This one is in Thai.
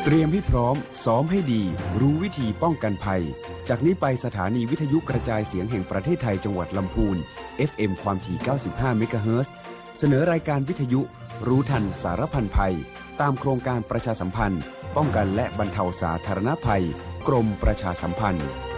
เตรียมให้พร้อมซ้อมให้ดีรู้วิธีป้องกันภัยจากนี้ไปสถานีวิทยุกระจายเสียงแห่งประเทศไทยจังหวัดลำพูน FM ความถี่ 95 เมกะเฮิรตซ์เสนอรายการวิทยุรู้ทันสารพันภัยตามโครงการประชาสัมพันธ์ป้องกันและบรรเทาสาธารณภัยกรมประชาสัมพันธ์